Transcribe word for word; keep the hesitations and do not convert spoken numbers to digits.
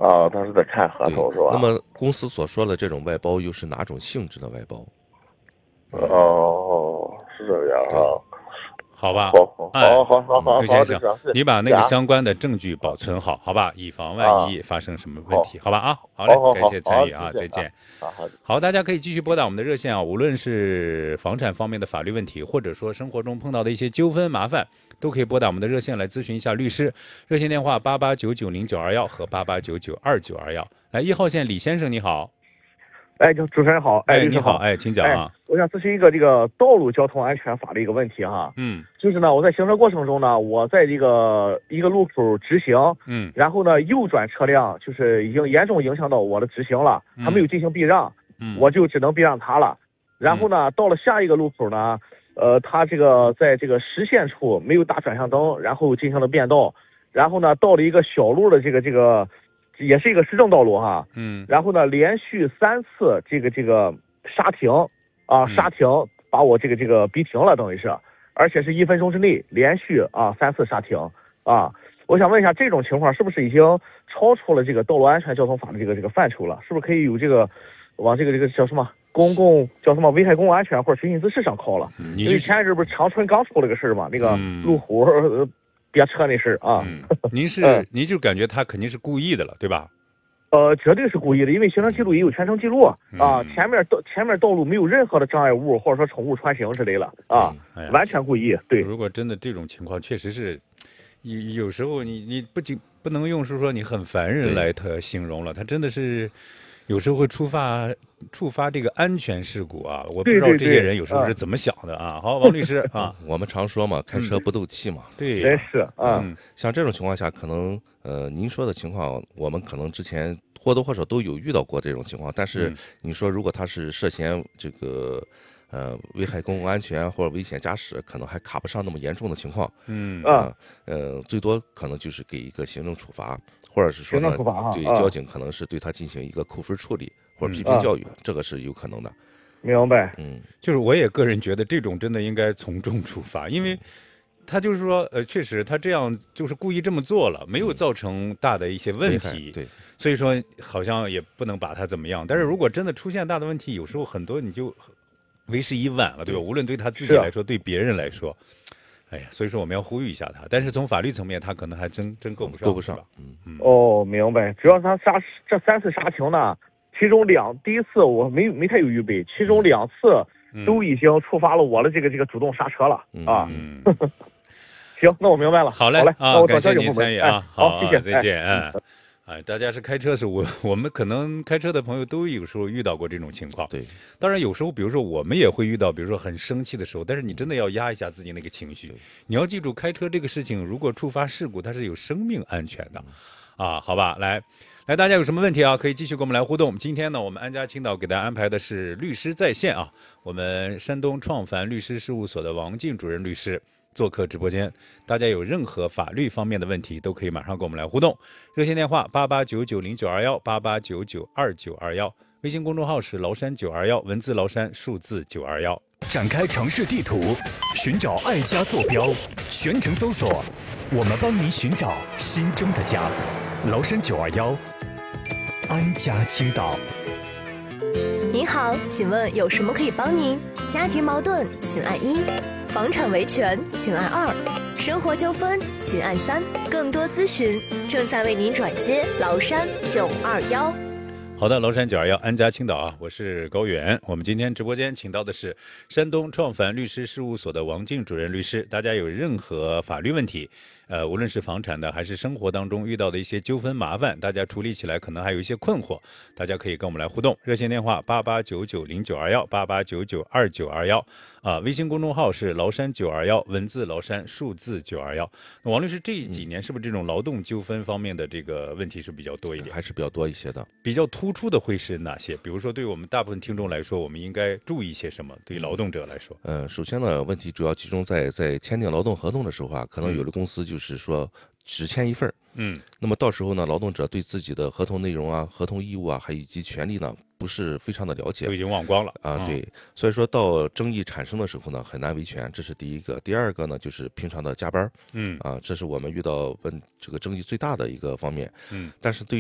啊，他是在看合对， 同是吧？ 那么公司所说的这种外包又是哪种性质的外包？ 哦，是这样对， 啊。 好吧， 好好哎， 好好好好好， 刘先生， 这个是你把那对啊个相关的证据保存好，好吧，以防万啊， 一发生什么问题，好吧啊，好嘞， 好好感好好， 谢参与啊， 谢谢再见。 啊，好。 好，大家可以继续拨打我们的热线啊，无论是房产方面的法律问题，或者说生活中碰到的一些纠纷麻烦，都可以拨打我们的热线来咨询一下律师。热线电话八八九九零九二幺和八八九九二九二幺。来，一号线李先生你好。 哎，主持人好， 哎， 律师你好，哎，请讲啊。 哎，我想咨询一个这个道路交通安全法的一个问题哈。 嗯， 就是呢，我在行车过程中呢，我在这个一个路口直行， 嗯， 然后呢，右转车辆就是已经严重影响到我的直行了，他没有进行避让， 嗯， 我就只能避让他了。然后呢，到了下一个路口呢，呃，他这个在这个实线处没有打转向灯，然后进行了变道，然后呢，到了一个小路的这个这个。也是一个市政道路哈， 嗯， 然后呢，连续三次这个这个刹停啊，刹停把我这个这个逼停了，等于是，而且是一分钟之内连续啊三次刹停啊。我想问一下，这种情况是不是已经超出了这个道路安全交通法的这个这个范畴了？是不是可以有这个往这个这个叫什么公共叫什么危害公共安全或者寻衅滋事上靠了？ 嗯、 因为前一阵不是长春刚出了个事儿嘛，那个路虎。 嗯别车那事啊， 嗯，您是、 嗯、 您就感觉他肯定是故意的了，对吧？ 呃，绝对是故意的，因为行车记录也有全程记录啊、 嗯， 前面道前面道路没有任何的障碍物或者说宠物穿行之类的啊、 哎， 完全故意。对， 如果真的这种情况，确实是有有时候你你不仅不能用是说你很烦人来特形容了，他真的是有时候会触发触发这个安全事故啊！我不知道这些人有时候是怎么想的啊。好，王律师啊， 我们常说嘛，开车不斗气嘛。 嗯、对， 真是啊、 嗯。像这种情况下，可能呃，您说的情况，我们可能之前或多或少都有遇到过这种情况。但是你说，如果他是涉嫌这个呃危害公共安全或者危险驾驶，可能还卡不上那么严重的情况。 嗯啊呃，最多可能就是给一个行政处罚，或者是说呢，对交警可能是对他进行一个扣分处理。或者批评教育、嗯，这个是有可能的。 明白。 嗯， 就是我也个人觉得这种真的应该从重处罚，因为他就是说，呃，确实他这样就是故意这么做了，没有造成大的一些问题。 嗯、对， 所以说好像也不能把他怎么样。但是如果真的出现大的问题，有时候很多你就为时已晚了，对吧？无论对他自己来说，对别人来说。哎呀，所以说我们要呼吁一下他，但是从法律层面，他可能还真真够不上， 够不上。 嗯嗯。 哦，明白。主要是他刹这三次刹停呢。其中两第一次我没没太有预备，其中两次都已经触发了我的这个这个主动刹车了、 嗯、 啊。 嗯， 行，那我明白了。 好嘞， 好嘞， 啊， 那我感谢您参与啊， 哎、好，谢谢， 再见。哎，哎，大家是开车是我我们可能开车的朋友都有时候遇到过这种情况。 对， 当然有时候比如说我们也会遇到，比如说很生气的时候，但是你真的要压一下自己那个情绪。你要记住，开车这个事情，如果触发事故，它是有生命安全的，啊，好吧，来。来，大家有什么问题啊？可以继续跟我们来互动。今天呢，我们安家青岛给大家安排的是律师在线啊，我们山东创凡律师事务所的王静主任律师做客直播间。大家有任何法律方面的问题，都可以马上跟我们来互动。热线电话八八九九零九二幺八八九九二九二幺，微信公众号是崂山九二幺，文字崂山，数字九二幺。 展开城市地图，寻找爱家坐标，全程搜索，我们帮你寻找心中的家。崂山九二幺，安家青岛。 您好，请问有什么可以帮您？家庭矛盾，请按一；房产维权，请按二；生活纠纷，请按三。更多咨询正在为您转接崂山九二幺。 好的，崂山九二幺安家青岛啊，我是高远。我们今天直播间请到的是山东创凡律师事务所的王静主任律师。大家有任何法律问题，呃，无论是房产的还是生活当中遇到的一些纠纷麻烦，大家处理起来可能还有一些困惑，大家可以跟我们来互动。热线电话八八九九零九二幺八八九九二九二幺啊，微信公众号是崂山九二幺，文字崂山，数字九二幺。王律师，这几年是不是这种劳动纠纷方面的这个问题是比较多一点？ 还是比较多一些的。 比较突出的会是哪些？比如说，对于我们大部分听众来说，我们应该注意一些什么？对于劳动者来说， 呃，首先呢，问题主要集中在在签订劳动合同的时候啊，可能有的公司就是说只签一份， 嗯， 那么到时候呢，劳动者对自己的合同内容啊、合同义务啊，还以及权利呢，不是非常的了解， 都已经忘光了啊。嗯、对，所以说到争议产生的时候呢，很难维权，这是第一个。第二个呢，就是平常的加班， 嗯， 啊，这是我们遇到问这个争议最大的一个方面， 嗯， 但是对于